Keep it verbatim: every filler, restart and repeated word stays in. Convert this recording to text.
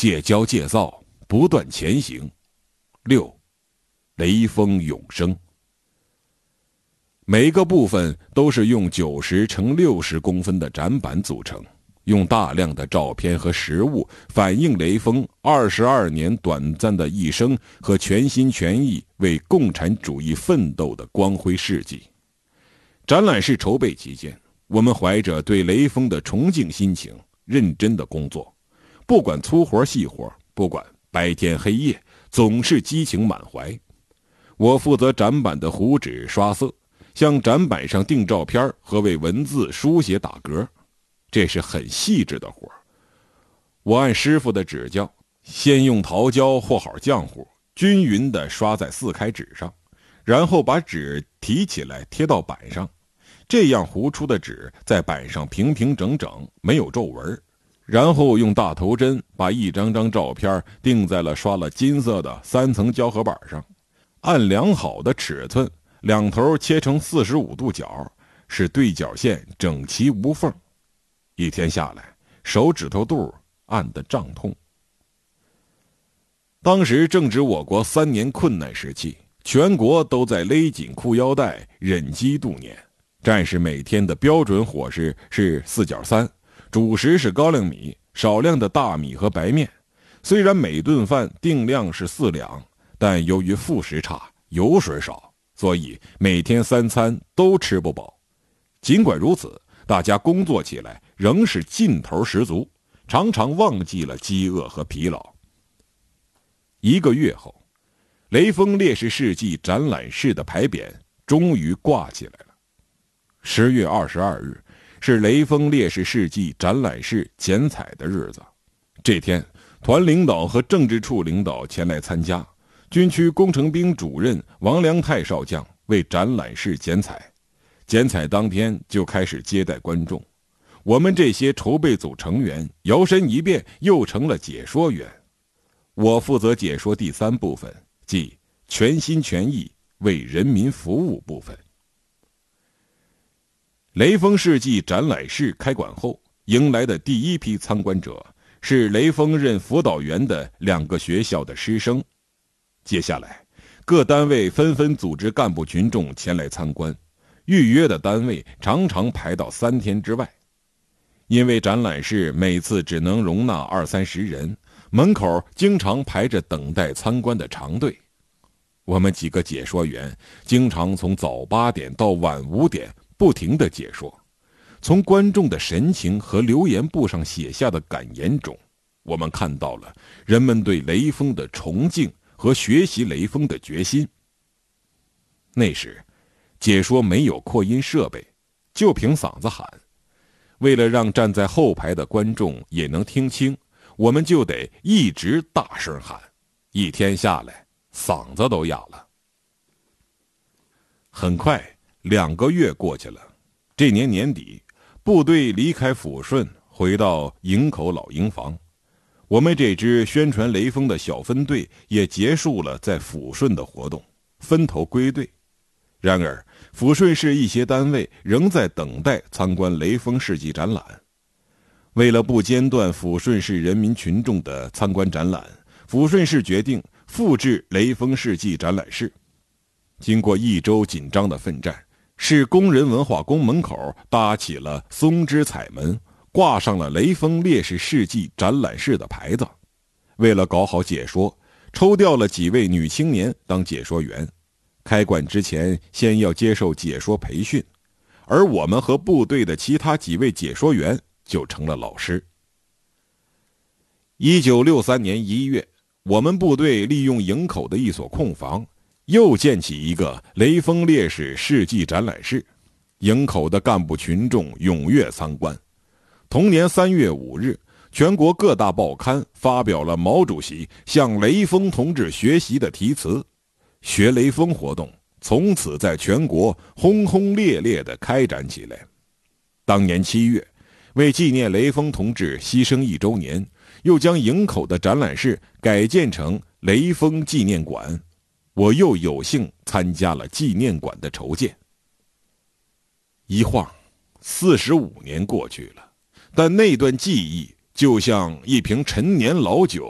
戒骄戒躁，不断前行。六，雷锋永生。每个部分都是用九十乘六十公分的展板组成，用大量的照片和实物反映雷锋二十二年短暂的一生和全心全意为共产主义奋斗的光辉事迹。展览室筹备期间，我们怀着对雷锋的崇敬心情，认真的工作，不管粗活细活，不管白天黑夜，总是激情满怀。我负责展板的糊纸刷色，向展板上订照片和为文字书写打格，这是很细致的活。我按师傅的指教，先用桃胶和好浆糊，均匀地刷在四开纸上，然后把纸提起来贴到板上，这样糊出的纸在板上平平整整，没有皱纹。然后用大头针把一张张照片钉在了刷了金色的三层胶合板上，按量好的尺寸，两头切成四十五度角，使对角线整齐无缝。一天下来，手指头肚按得胀痛。当时正值我国三年困难时期，全国都在勒紧裤腰带，忍饥度年。战士每天的标准伙食是四角三，主食是高粱米，少量的大米和白面。虽然每顿饭定量是四两，但由于副食差，油水少，所以每天三餐都吃不饱。尽管如此，大家工作起来仍是劲头十足，常常忘记了饥饿和疲劳。一个月后，雷锋烈士事迹展览室的牌匾终于挂起来了。十月二十二日是雷锋烈士事迹展览室剪彩的日子。这天，团领导和政治处领导前来参加，军区工程兵主任王良泰少将为展览室剪彩。剪彩当天就开始接待观众，我们这些筹备组成员摇身一变，又成了解说员。我负责解说第三部分，即全心全意为人民服务部分。雷锋事迹展览室开馆后，迎来的第一批参观者是雷锋任辅导员的两个学校的师生。接下来，各单位纷纷组织干部群众前来参观，预约的单位常常排到三天之外。因为展览室每次只能容纳二三十人，门口经常排着等待参观的长队。我们几个解说员经常从早八点到晚五点不停地解说。从观众的神情和留言簿上写下的感言中，我们看到了人们对雷锋的崇敬和学习雷锋的决心。那时，解说没有扩音设备，就凭嗓子喊。为了让站在后排的观众也能听清，我们就得一直大声喊，一天下来，嗓子都哑了。很快，两个月过去了。这年年底，部队离开抚顺，回到营口老营房。我们这支宣传雷锋的小分队也结束了在抚顺的活动，分头归队。然而，抚顺市一些单位仍在等待参观雷锋事迹展览。为了不间断抚顺市人民群众的参观展览，抚顺市决定复制雷锋事迹展览室。经过一周紧张的奋战，市工人文化宫门口搭起了松枝彩门，挂上了雷锋烈士事迹展览室的牌子。为了搞好解说，抽调了几位女青年当解说员。开馆之前先要接受解说培训，而我们和部队的其他几位解说员就成了老师。一九六三年一月，我们部队利用营口的一所空房，又建起一个雷锋烈士事迹展览室。营口的干部群众踊跃参观。同年三月五日，全国各大报刊发表了毛主席向雷锋同志学习的题词。学雷锋活动从此在全国轰轰烈烈地开展起来。当年七月，为纪念雷锋同志牺牲一周年，又将营口的展览室改建成雷锋纪念馆。我又有幸参加了纪念馆的筹建。一晃，四十五年过去了，但那段记忆就像一瓶陈年老酒，